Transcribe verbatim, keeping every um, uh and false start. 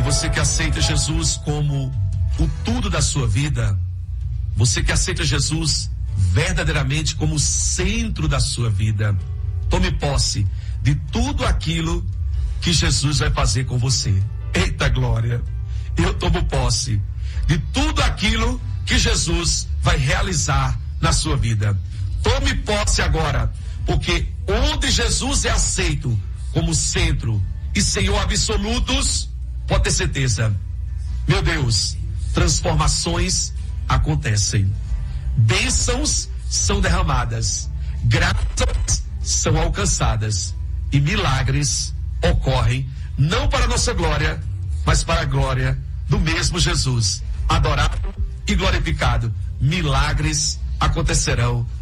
você que aceita Jesus como o tudo da sua vida, você que aceita Jesus verdadeiramente como o centro da sua vida, tome posse de tudo aquilo que Jesus vai fazer com você. Eita glória! Eu tomo posse de tudo aquilo que Jesus vai realizar na sua vida. Tome posse agora, porque onde Jesus é aceito como centro e Senhor absolutos, pode ter certeza, meu Deus, transformações acontecem, bênçãos são derramadas, graças são alcançadas e milagres ocorrem, não para a nossa glória, mas para a glória do mesmo Jesus, adorado e glorificado. Milagres acontecerão